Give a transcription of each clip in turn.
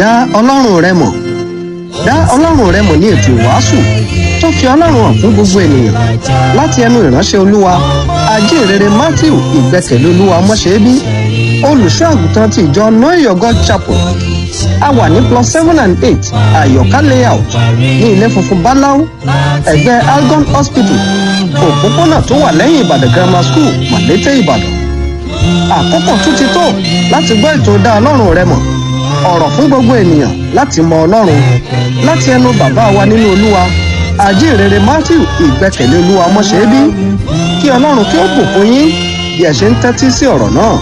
dá ọlọ́run rẹ mọ̀. Dá ọlọ́run rẹ mọ̀ ní ètò ìwàásù tó fi ọlọ́run hàn fún gbogbo ènìyàn láti ẹnu ìránṣẹ́ olúwa ajínrere Matthew ìgbẹ́kẹ̀lé olúwa mọ́ṣẹ́bí olùṣọ́ àgùntàn ti ìjọ Know Your God Chapel. A wà ní +7 and 8 Àyọ̀ká layout ní ilé funfun báláú ẹ̀gbẹ́ Algon Hospital òpópónà tó wà lẹ́yìn Ìbàdàn Grammar School Màlété Ìbàdàn. Àkókò tún ti tó láti gbọ́ ètò dá ọlọ́run rẹ mọ̀, ọ̀rọ̀ fún gbogbo ènìyàn láti mọ ọlọ́run láti ẹnu bàbá wa nínú olúwa ajínrere Matthew ìgbẹ́kẹ̀lé olúwa mọ́ṣẹ́bí. Kí ọlọ́run kí ó bùkún yín bí ẹ ṣe ń tẹ́tí sí ọ̀rọ̀ náà.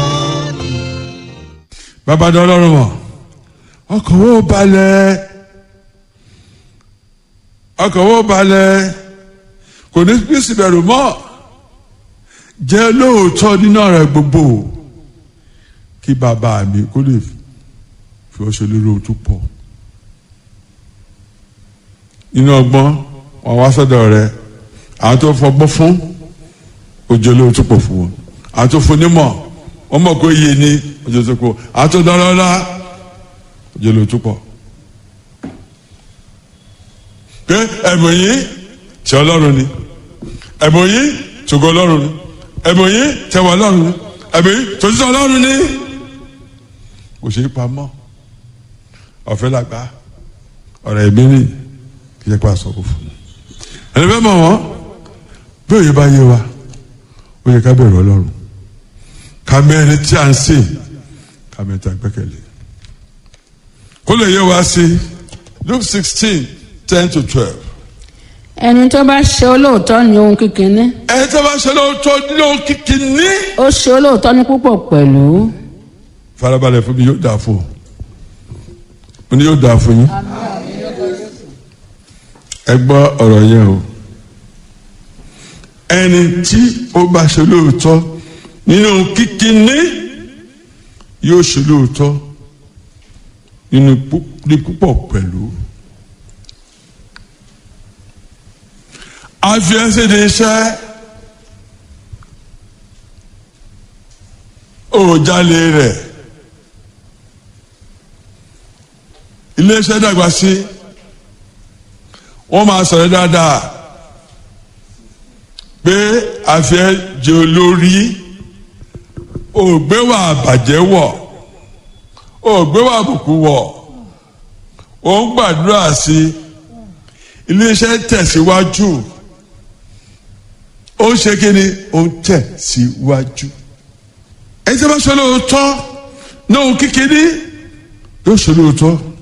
Bàbá dá ọlọ́run mọ̀, ọkàn wo balẹ̀, ọkàn wo balẹ̀, kò ní bí síbẹ̀rù mọ́, jẹ́ lóòótọ́ nínú ọ̀rẹ́ gbogbo kí bàbá mi kó lè fi ọṣẹ lórí òtún pọ̀. Nínú ọgbọ́n wọn wá sọ́dọ̀ rẹ̀, àwọn tó fọgbọ́n fún òjò lóòótọ́ pọ̀ fún wọn, àwọn tó fún nímọ̀ wọ́n mọ̀ pé iye ní òjò tó pọ̀, àwọn tó dánlọ́lá òjò lóòótọ́ pọ̀. Pé ẹ̀bùn yìí tí ọlọ́run ni, ẹ̀bùn yìí tògo ọlọ́run ni, ẹ̀bùn yìí tẹwà ọlọ́run ni, ẹ̀bùn yìí tòṣìṣẹ́ ọlọ́run ni. Kò ṣe é pamọ́, ọ̀fẹ́ làgbà, ọ̀rọ̀ ẹ̀mí ni kí ẹ pa sọ̀rọ̀ fún un. Ẹni fẹ́ mọ̀ wọ́n bí òye bá yé wa, ó yẹ ká bẹ̀rù ọlọ́run, ká mẹ́rin tí a ń sìn, ká mẹ́rin tí a gbẹ́kẹ̀lé. Kó lè yé wa sí Luke 16:10-12. Ẹni tó bá ṣe olóòótọ́ ní ohun kíkiní. Ẹni tó bá ṣe olóòótọ́ ní ohun kíkiní. Ó ṣe olóòótọ́ ní púpọ̀ pẹ̀lú. Farabalẹ̀ fún mi, yóò dáa fún ọ. Mo ní yóò dáa fún yín. Ẹ gbọ́ ọ̀rọ̀ yẹn o. Ẹni tí ó bá ṣe olóòótọ́ nínú ohun kíkiní yóò ṣe olóòótọ́ ní púpọ̀ pẹ̀lú. Àfi ẹsẹ̀ ní iṣẹ́ òjàlè rẹ̀. Iléeṣẹ́ dàgbà sí, wọ́n máa sọ̀rọ̀ dáadáa pé àfi ẹ jẹ́ olórí, ògbéwà àbàjẹ́ wọ̀, ògbéwà àbùkù wọ̀, ó ń gbàdúrà sí iléeṣẹ́ tẹ̀síwájú, ó ń ṣe kí ni, ó ń tẹ̀síwájú. Ẹ jẹ́ bá ṣe lóòótọ́ náà kíkiri yóò ṣe lóòótọ́.